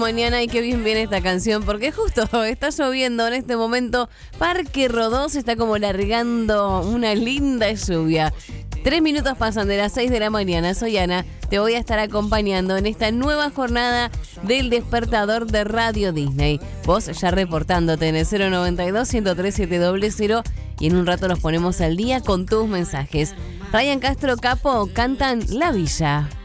Mañana y qué bien viene esta canción porque justo está lloviendo en este momento. Parque Rodó se está como largando una linda lluvia. 3 minutos pasan de las 6 de la mañana. Soy Ana, te voy a estar acompañando en esta nueva jornada del despertador de Radio Disney. Vos ya reportándote en el 092-103-700 y en un rato nos ponemos al día con tus mensajes. Ryan Castro, Capo cantan La Villa.